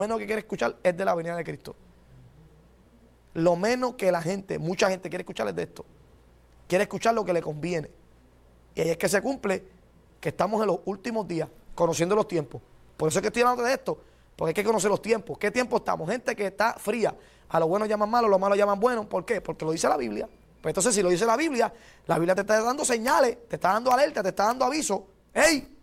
menos que quiere escuchar es de la venida de Cristo. Lo menos que la gente, mucha gente quiere escuchar es de esto. Quiere escuchar lo que le conviene. Y ahí es que se cumple que estamos en los últimos días, conociendo los tiempos. Por eso es que estoy hablando de esto, porque hay que conocer los tiempos. ¿Qué tiempo estamos? Gente que está fría. A lo bueno llaman malo, a lo malo llaman bueno. ¿Por qué? Porque lo dice la Biblia. Pues entonces, si lo dice la Biblia te está dando señales, te está dando alerta, te está dando aviso. ¡Ey!